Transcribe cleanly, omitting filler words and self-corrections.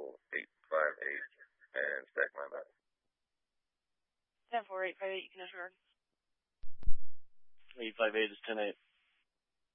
858 and stack my back. 10-4, 858, you can disregard. 858 is 10-8.